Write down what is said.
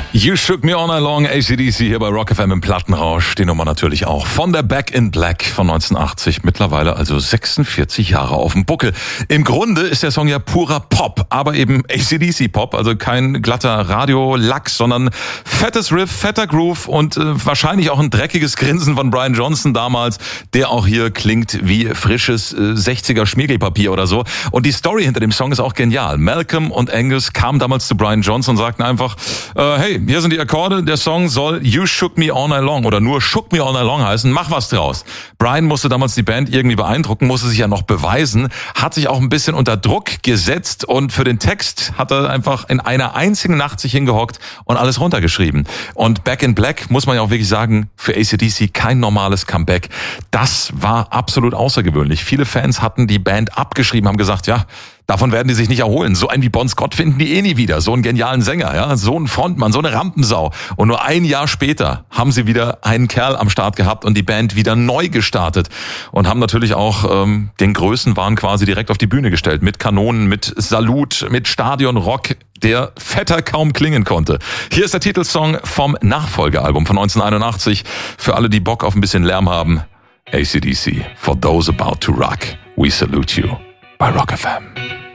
You Shook Me All Night Long, AC/DC hier bei Rock FM im Plattenrausch. Die Nummer natürlich auch von der Back in Black von 1980. Mittlerweile also 46 Jahre auf dem Buckel. Im Grunde ist der Song ja purer Pop, aber eben AC/DC Pop. Also kein glatter Radio-Lachs, sondern fettes Riff, fetter Groove und wahrscheinlich auch ein dreckiges Grinsen von Brian Johnson damals, der auch hier klingt wie frisches 60er Schmiergelpapier oder so. Und die Story hinter dem Song ist auch genial. Malcolm und Angus kamen damals zu Brian Johnson und sagten einfach, hey, hier sind die Akkorde, der Song soll You Shook Me All Night Long oder nur Shook Me All Night Long heißen, mach was draus. Brian musste damals die Band irgendwie beeindrucken, musste sich ja noch beweisen, hat sich auch ein bisschen unter Druck gesetzt und für den Text hat er einfach in einer einzigen Nacht sich hingehockt und alles runtergeschrieben. Und Back in Black, muss man ja auch wirklich sagen, für AC/DC kein normales Comeback. Das war absolut außergewöhnlich. Viele Fans hatten die Band abgeschrieben, haben gesagt, ja, davon werden die sich nicht erholen. So einen wie Bon Scott finden die eh nie wieder. So einen genialen Sänger, ja, so einen Frontmann, so eine Rampensau. Und nur ein Jahr später haben sie wieder einen Kerl am Start gehabt und die Band wieder neu gestartet. Und haben natürlich auch den Größenwahn quasi direkt auf die Bühne gestellt. Mit Kanonen, mit Salut, mit Stadionrock, der fetter kaum klingen konnte. Hier ist der Titelsong vom Nachfolgealbum von 1981. Für alle, die Bock auf ein bisschen Lärm haben. AC/DC, For Those About to Rock, We Salute You bei Rock FM.